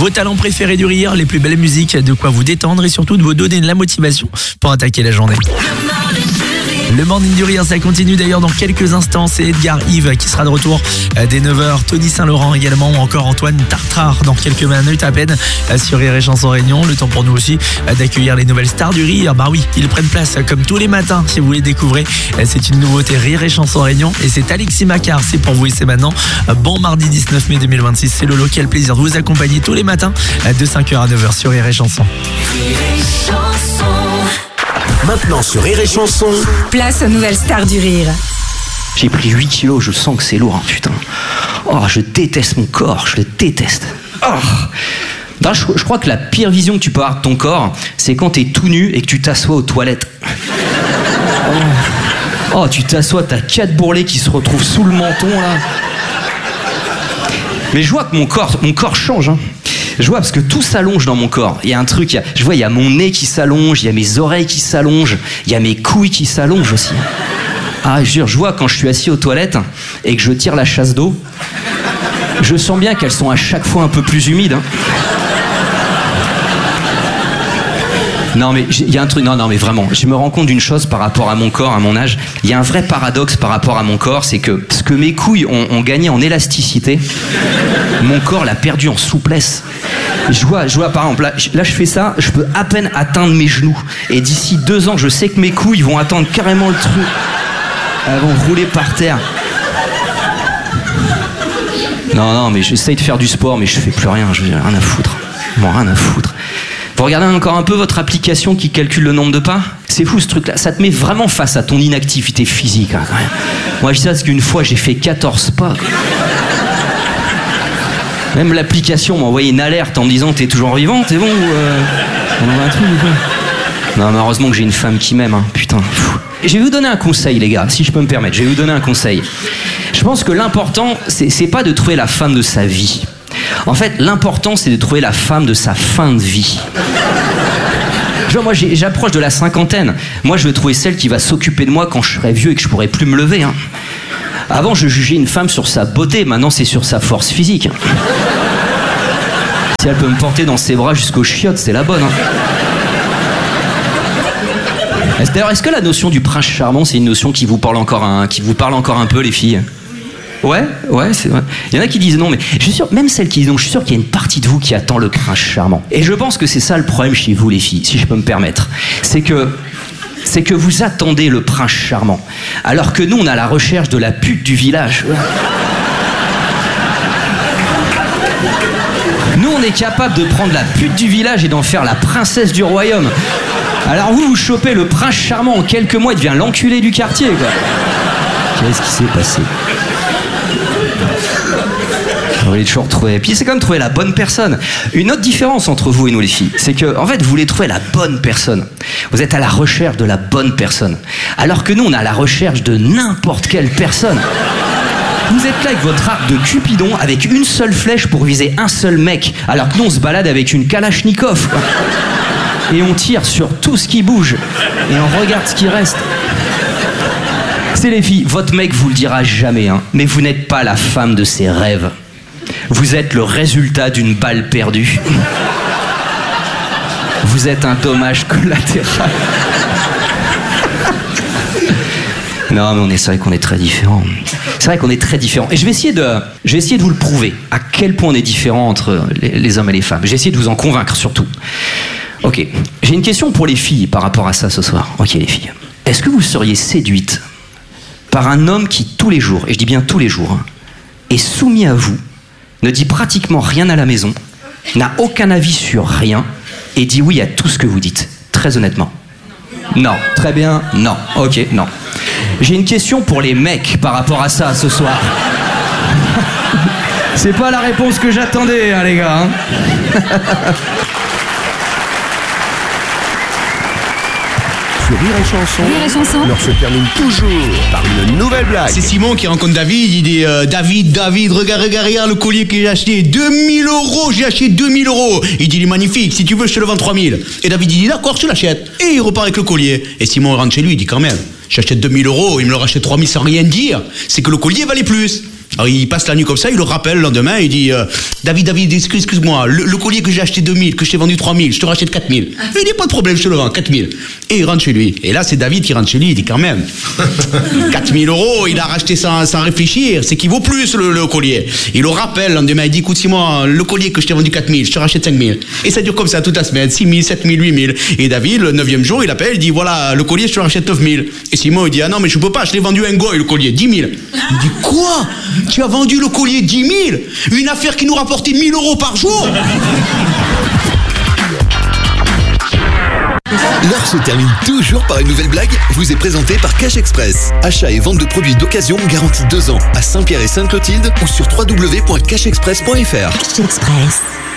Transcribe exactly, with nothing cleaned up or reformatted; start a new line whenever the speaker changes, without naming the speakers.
Vos talents préférés du rire, les plus belles musiques, de quoi vous détendre et surtout de vous donner de la motivation pour attaquer la journée. Le Morning du Rire, ça continue d'ailleurs dans quelques instants. C'est Edgar Yves qui sera de retour dès neuf heures. Tony Saint-Laurent également, ou encore Antoine Tartrare dans quelques minutes à peine sur Rire et Chanson Réunion. Le temps pour nous aussi d'accueillir les nouvelles stars du rire. Bah oui, ils prennent place comme tous les matins. Si vous voulez découvrir, c'est une nouveauté Rire et Chanson Réunion. Et c'est Alexis Macquart, c'est pour vous et c'est maintenant. Bon mardi dix-neuf mai deux mille vingt-six, c'est Lolo qui a le plaisir de vous accompagner tous les matins de cinq heures à neuf heures sur Rire et Chanson.
Maintenant sur Rire et Chanson,
place aux nouvelles stars du rire.
J'ai pris huit kilos, je sens que c'est lourd, hein, putain. Oh, je déteste mon corps, je le déteste. Oh. Non, je, je crois que la pire vision que tu peux avoir de ton corps, c'est quand t'es tout nu et que tu t'assois aux toilettes. Oh, oh tu t'assois, t'as quatre bourrelets qui se retrouvent sous le menton, là. Mais je vois que mon corps, mon corps change, hein. Je vois parce que tout s'allonge dans mon corps. Il y a un truc, il y a, je vois, il y a mon nez qui s'allonge, il y a mes oreilles qui s'allongent, il y a mes couilles qui s'allongent aussi. Ah, je jure, je vois quand je suis assis aux toilettes et que je tire la chasse d'eau, je sens bien qu'elles sont à chaque fois un peu plus humides. Hein. Non mais il y a un truc, non non mais vraiment, je me rends compte d'une chose par rapport à mon corps, à mon âge. Il y a un vrai paradoxe par rapport à mon corps, c'est que ce que mes couilles ont, ont gagné en élasticité, mon corps l'a perdu en souplesse. Je vois, je vois par exemple, là, là je fais ça, je peux à peine atteindre mes genoux. Et d'ici deux ans, je sais que mes couilles vont atteindre carrément le truc. Elles vont rouler par terre. Non non mais j'essaye de faire du sport, mais je fais plus rien, je n'ai rien à foutre. Bon, rien à foutre. Vous regardez encore un peu votre application qui calcule le nombre de pas ? C'est fou ce truc-là, ça te met vraiment face à ton inactivité physique. Hein, quand même. Moi je dis ça parce qu'une fois j'ai fait quatorze pas. Même l'application m'a envoyé une alerte en me disant t'es toujours vivant, t'es bon ou euh... on a un truc ou quoi ? Non mais heureusement que j'ai une femme qui m'aime, hein. Putain. Pfff. Je vais vous donner un conseil les gars, si je peux me permettre, je vais vous donner un conseil. Je pense que l'important, c'est, c'est pas de trouver la femme de sa vie. En fait, l'important, c'est de trouver la femme de sa fin de vie. Genre, moi, j'ai, j'approche de la cinquantaine. Moi, je veux trouver celle qui va s'occuper de moi quand je serai vieux et que je pourrai plus me lever. Hein. Avant, je jugeais une femme sur sa beauté. Maintenant, c'est sur sa force physique. Si elle peut me porter dans ses bras jusqu'aux chiottes, c'est la bonne. Hein. D'ailleurs, est-ce que la notion du prince charmant, c'est une notion qui vous parle encore un, qui vous parle encore un peu, les filles ? Ouais, ouais, c'est vrai. Il y en a qui disent non, mais je suis sûr, même celles qui disent non, je suis sûr qu'il y a une partie de vous qui attend le prince charmant. Et je pense que c'est ça le problème chez vous, les filles, si je peux me permettre. C'est que, c'est que vous attendez le prince charmant, alors que nous, on est à la recherche de la pute du village. Nous, on est capable de prendre la pute du village et d'en faire la princesse du royaume. Alors vous, vous chopez le prince charmant en quelques mois, il devient l'enculé du quartier, quoi. Qu'est-ce qui s'est passé ? Vous voulez toujours trouver. Puis c'est quand même trouver la bonne personne. Une autre différence entre vous et nous les filles, c'est que en fait vous voulez trouver la bonne personne. Vous êtes à la recherche de la bonne personne. Alors que nous on est à la recherche de n'importe quelle personne. Vous êtes là avec votre arc de Cupidon avec une seule flèche pour viser un seul mec. Alors que nous on se balade avec une Kalachnikov. Quoi. Et on tire sur tout ce qui bouge. Et on regarde ce qui reste. C'est les filles, votre mec vous le dira jamais, hein, mais vous n'êtes pas la femme de ses rêves. Vous êtes le résultat d'une balle perdue. Vous êtes un dommage collatéral. Non, mais on est, c'est vrai qu'on est très différents. C'est vrai qu'on est très différents. Et je vais essayer de, je vais essayer de vous le prouver, à quel point on est différents entre les, les hommes et les femmes. Je vais essayer de vous en convaincre, surtout. Ok, j'ai une question pour les filles par rapport à ça ce soir. Ok, les filles. Est-ce que vous seriez séduite par un homme qui, tous les jours, et je dis bien tous les jours, hein, est soumis à vous, ne dit pratiquement rien à la maison, n'a aucun avis sur rien, et dit oui à tout ce que vous dites, très honnêtement? Non. Très bien, non. Ok, non. J'ai une question pour les mecs par rapport à ça ce soir. C'est pas la réponse que j'attendais, hein, les gars. Hein.
Rire et Chanson,
Rire et Chanson.
leur se termine toujours par une nouvelle blague.
C'est Simon qui rencontre David, il dit euh, David, David, regarde, regarde, regarde le collier que j'ai acheté, deux mille euros, j'ai acheté deux mille euros. Il dit il est magnifique, si tu veux je te le vends trois mille. Et David il dit d'accord, je te l'achète. Et il repart avec le collier. Et Simon rentre chez lui, il dit quand même, j'achète deux mille euros, il me le rachète trois mille sans rien dire, c'est que le collier valait plus. Alors il passe la nuit comme ça, il le rappelle le lendemain, il dit euh, David, David, excuse, excuse-moi, le, le collier que j'ai acheté deux mille, que je t'ai vendu trois mille, je te rachète quatre mille. Il dit pas de problème, je te le vends, quatre mille. Et il rentre chez lui. Et là c'est David qui rentre chez lui, il dit quand même, quatre mille euros, il a racheté sans, sans réfléchir, c'est qu'il vaut plus le, le collier. Il le rappelle le lendemain, il dit écoute Simon, le collier que je t'ai vendu quatre mille, je te rachète cinq mille. Et ça dure comme ça toute la semaine, six mille, sept mille, huit mille. Et David, le neuvième jour, il appelle, il dit voilà, le collier je te le rachète neuf mille. Et Simon il dit ah non mais je peux pas, je l'ai vendu à un goy le collier, dix mille. Il dit quoi? Tu as vendu le collier dix mille? Une affaire qui nous rapportait mille euros par jour?
L'heure se termine toujours par une nouvelle blague, vous est présentée par Cash Express. Achat et vente de produits d'occasion garantis deux ans à Saint-Pierre et Sainte-Clotilde ou sur w w w point cash express point f r.
Cash Express.